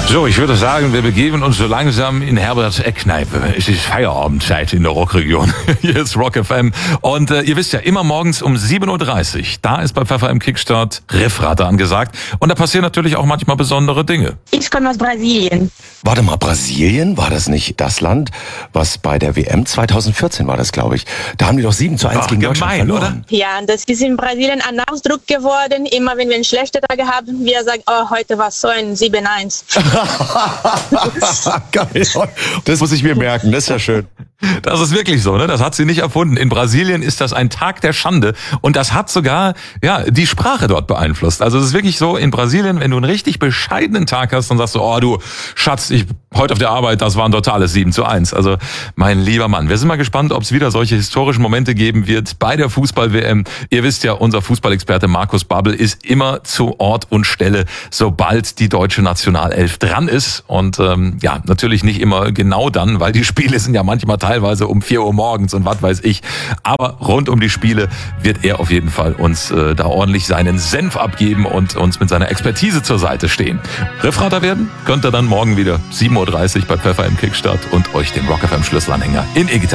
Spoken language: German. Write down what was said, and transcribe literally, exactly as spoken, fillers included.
So, ich würde sagen, wir begeben uns so langsam in Herberts Eckkneipe. Es ist Feierabendzeit in der Rockregion. Hier ist Rock F M. Und äh, ihr wisst ja, immer morgens um sieben Uhr dreißig, da ist bei Pfeffer im Kickstart Riffratte angesagt. Und da passieren natürlich auch manchmal besondere Dinge. Ich komme aus Brasilien. Warte mal, Brasilien? War das nicht das Land, was bei der W M zwanzig vierzehn war das, glaube ich? Da haben die doch sieben zu eins Ach, gegen gemein, Deutschland verloren. Ja, das ist in Brasilien ein Ausdruck geworden. Immer wenn wir einen schlechten Tag haben, wir sagen, oh, heute war so ein sieben eins. Geil. Das muss ich mir merken, das ist ja schön. Das ist wirklich so, ne? Das hat sie nicht erfunden. In Brasilien ist das ein Tag der Schande und das hat sogar ja die Sprache dort beeinflusst. Also es ist wirklich so, in Brasilien, wenn du einen richtig bescheidenen Tag hast, dann sagst du, oh du Schatz, ich heute auf der Arbeit, das war ein totales sieben zu eins. Also mein lieber Mann, wir sind mal gespannt, ob es wieder solche historischen Momente geben wird bei der Fußball-W M. Ihr wisst ja, unser Fußballexperte Markus Babbel ist immer zu Ort und Stelle, sobald die deutsche Nationalelf dran ist. Und ähm, ja, natürlich nicht immer genau dann, weil die Spiele sind ja manchmal teilweise um vier Uhr morgens und was weiß ich. Aber rund um die Spiele wird er auf jeden Fall uns äh, da ordentlich seinen Senf abgeben und uns mit seiner Expertise zur Seite stehen. Riffratter werden könnt ihr dann morgen wieder sieben Uhr dreißig bei Pfeffer im Kickstart und euch den Rock F M Schlüsselanhänger in E-Gitarre